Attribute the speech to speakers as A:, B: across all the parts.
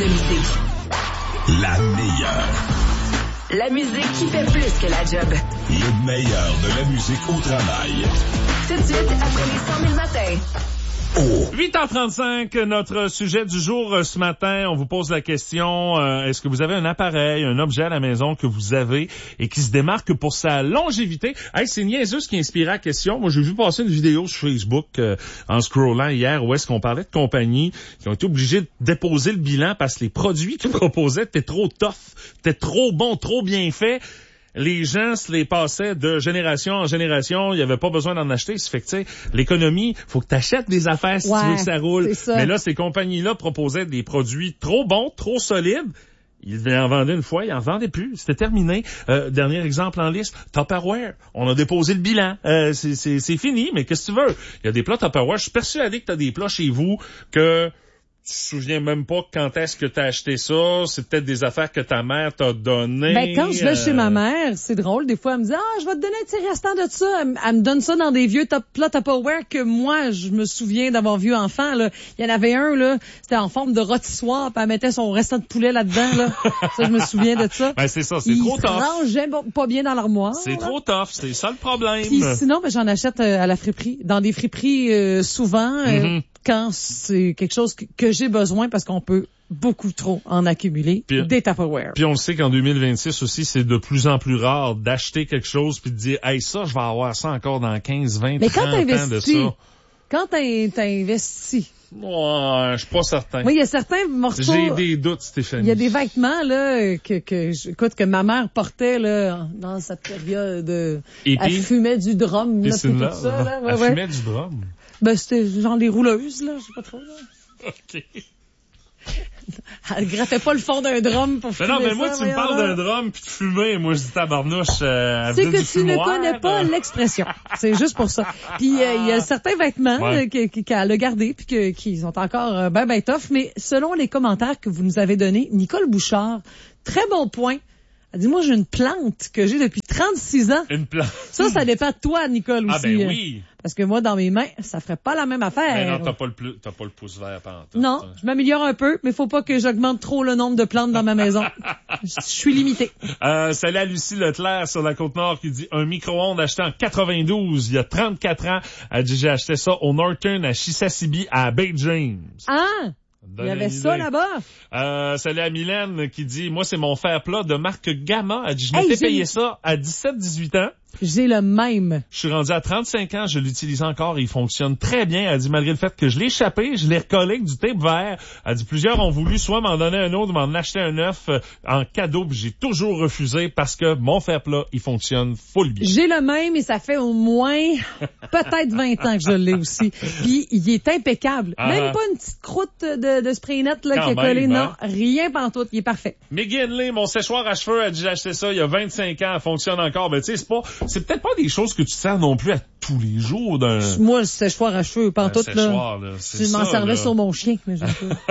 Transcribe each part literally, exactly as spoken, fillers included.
A: de musique.
B: La meilleure.
A: La musique qui fait plus que la job.
B: Le meilleur de la musique au travail.
A: Tout de suite, après les cent mille matins.
B: Oh.
C: huit heures trente-cinq, notre sujet du jour euh, ce matin, on vous pose la question, euh, est-ce que vous avez un appareil, un objet à la maison que vous avez et qui se démarque pour sa longévité? Hey, c'est niaiseux ce qui a inspiré la question. Moi, j'ai vu passer une vidéo sur Facebook euh, en scrollant hier où est-ce qu'on parlait de compagnies qui ont été obligées de déposer le bilan parce que les produits qu'ils proposaient étaient trop tough, étaient trop bons, trop bien faits. Les gens se les passaient de génération en génération, il n'y avait pas besoin d'en acheter. Ça fait que, tu sais, l'économie, faut que tu achètes des affaires si
D: ouais,
C: tu veux que ça roule.
D: Ça.
C: Mais là, ces compagnies-là proposaient des produits trop bons, trop solides. Ils en vendaient une fois, ils en vendaient plus. C'était terminé. Euh, dernier exemple en liste, Tupperware. On a déposé le bilan. Euh, c'est, c'est, c'est fini, mais qu'est-ce que tu veux? Il y a des plats Tupperware. Je suis persuadé que tu as des plats chez vous que tu te souviens même pas quand est-ce que t'as acheté ça. C'est peut-être des affaires que ta mère t'a données.
D: Ben, quand je vais
C: euh...
D: chez ma mère, c'est drôle. Des fois, elle me dit, ah, je vais te donner un petit restant de ça. Elle, elle me donne ça dans des vieux top, plats Tupperware que moi, je me souviens d'avoir vu enfant, là. Il y en avait un, là. C'était en forme de rôtissoir, puis elle mettait son restant de poulet là-dedans, là. Ça, je me souviens de ça.
C: Ben, c'est ça. C'est
D: Il
C: trop
D: se
C: tough.
D: rangeait pas bien dans l'armoire.
C: C'est
D: là.
C: trop tough. C'est ça le problème.
D: Puis sinon, ben, j'en achète euh, à la friperie. Dans des friperies, euh, souvent, euh,
C: Mm-hmm.
D: quand c'est quelque chose que, que j'ai besoin parce qu'on peut beaucoup trop en accumuler,
C: Puis,
D: des Tupperware.
C: Puis on le sait qu'en deux mille vingt-six aussi, c'est de plus en plus rare d'acheter quelque chose puis de dire « Hey, ça, je vais avoir ça encore dans quinze, vingt,
D: Mais quand
C: trente ans de
D: t'investis,
C: ça. »
D: quand t'as, t'as investi,
C: Ouais, je suis pas certain.
D: oui, il y a certains morceaux.
C: J'ai des doutes, Stéphanie.
D: Il y a des vêtements là que que écoute que ma mère portait là dans cette période.
C: Et
D: elle
C: puis,
D: fumait du drum là,
C: c'est
D: puis
C: là,
D: tout ça là. Ouais,
C: elle
D: ouais.
C: fumait du drum.
D: Ben c'était genre des rouleuses là, je sais pas trop là.
C: OK.
D: Elle grattait pas le fond d'un drum pour
C: Mais
D: fumer
C: non, mais
D: ça,
C: moi, tu me
D: voyons
C: parles
D: là.
C: d'un drum puis de fumer. Moi, je dis tabarnouche. Euh, elle
D: C'est
C: faisait
D: que
C: du
D: tu ne
C: fumoir,
D: connais pas
C: euh.
D: l'expression. C'est juste pour ça. Puis euh, il y a certains vêtements
C: Ouais.
D: euh, que- que- qu'elle a gardés puis que, qui sont encore euh, ben ben tough. Mais selon les commentaires que vous nous avez donnés, Nicole Bouchard, très bon point. Elle dit, moi, j'ai une plante que j'ai depuis trente-six ans.
C: Une plante.
D: Ça, ça dépend de toi, Nicole, aussi.
C: Ah, ben oui.
D: Parce que moi, dans mes mains, ça ferait pas la même affaire.
C: Mais non, t'as pas le, plus, t'as pas le pouce vert pantoute.
D: Non, je m'améliore un peu, mais faut pas que j'augmente trop le nombre de plantes dans ma maison. Je suis limitée.
C: Euh, salut à Lucie Leclerc sur la Côte-Nord qui dit un micro-ondes acheté en quatre-vingt-douze, il y a trente-quatre ans. Elle dit, j'ai acheté ça au Norton à Chisasibi à Bay James.
D: Ah! Il y avait ça là-bas.
C: Euh, salut à Mylène qui dit, moi, c'est mon fer plat de marque Gamma. Elle dit, je
D: Hey,
C: m'étais
D: j'ai-
C: payé ça à dix-sept dix-huit ans.
D: J'ai le même.
C: Je suis rendu à trente-cinq ans, je l'utilise encore et il fonctionne très bien. Elle dit, malgré le fait que je l'ai échappé, je l'ai recollé avec du tape vert. Elle dit, plusieurs ont voulu soit m'en donner un autre, m'en acheter un neuf euh, en cadeau, puis j'ai toujours refusé parce que mon fer plat, il fonctionne full bien.
D: J'ai le même et ça fait au moins peut-être vingt ans que je l'ai aussi. Puis il est impeccable.
C: Ah.
D: Même pas une petite croûte de, de spray net là,
C: Quand
D: qui est collée.
C: même,
D: Non,
C: hein?
D: rien pantoute. Il est parfait.
C: Maggie Henley, mon séchoir à cheveux, elle dit, j'ai acheté ça il y a vingt-cinq ans, elle fonctionne encore. Ben, tu sais, c'est pas, c'est peut-être pas des choses que tu sers non plus à tous les jours d'un,
D: Moi, le séchoir à cheveux,
C: d'un
D: pantoute, là.
C: séchoir, là. C'est
D: Je m'en
C: ça,
D: servais
C: là.
D: sur mon chien. Mais je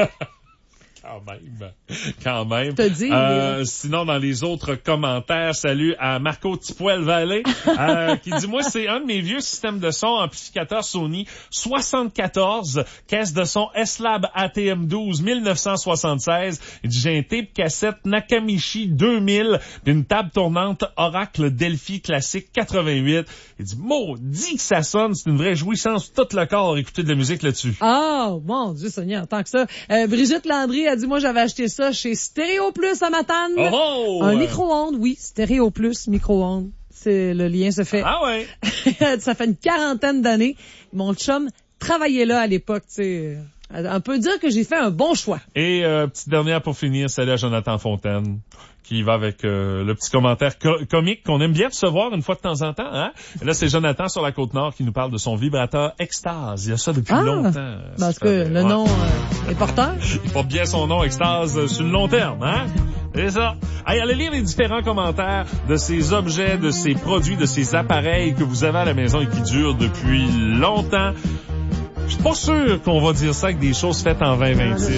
C: Quand même. Quand même.
D: Te dire,
C: Euh, sinon, dans les autres commentaires, salut à Marco Tipoel-Vallée, euh, qui dit, moi, c'est un de mes vieux systèmes de son, amplificateur Sony, soixante-quatorze, caisse de son S-Lab A T M douze, dix-neuf cent soixante-seize. Il dit, j'ai un tape cassette Nakamichi deux mille, puis une table tournante Oracle Delphi classique quatre-vingt-huit. Il dit, maudit que ça sonne, c'est une vraie jouissance, tout le corps, écouter de la musique là-dessus.
D: Oh, mon Dieu Seigneur, tant que ça. Euh, Brigitte Landry a dit, moi, j'avais acheté ça chez Stéréo Plus à Matane.
C: Oh!
D: Un micro-ondes, oui. Stéréo Plus, micro-ondes. C'est, le lien se fait.
C: Ah ouais?
D: Ça fait une quarantaine d'années. Mon chum travaillait là à l'époque, tu sais. On peut dire que j'ai fait un bon choix.
C: Et euh, petite dernière pour finir, salut à Jonathan Fontaine, qui va avec euh, le petit commentaire co- comique qu'on aime bien recevoir une fois de temps en temps. Hein? Et là, c'est Jonathan sur la Côte-Nord qui nous parle de son vibrateur Extase. Il y a ça depuis
D: Ah!
C: longtemps.
D: Parce que le
C: Ouais.
D: nom euh, est porteur.
C: Il porte bien son nom, Extase, euh, sur le long terme. Hein? C'est ça. Allez, allez lire les différents commentaires de ces objets, de ces produits, de ces appareils que vous avez à la maison et qui durent depuis longtemps. Je suis pas sûr qu'on va dire ça avec des choses faites en vingt vingt-six.